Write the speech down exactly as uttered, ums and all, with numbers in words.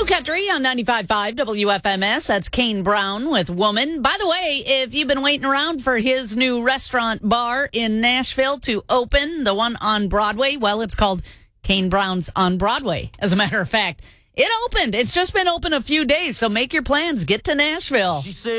New Country on ninety-five point five W F M S. That's Kane Brown with Woman. By the way, if you've been waiting around for his new restaurant bar in Nashville to open, the one on Broadway, well, it's called Kane Brown's on Broadway, as a matter of fact. It opened. It's just been open a few days, so make your plans. Get to Nashville. She said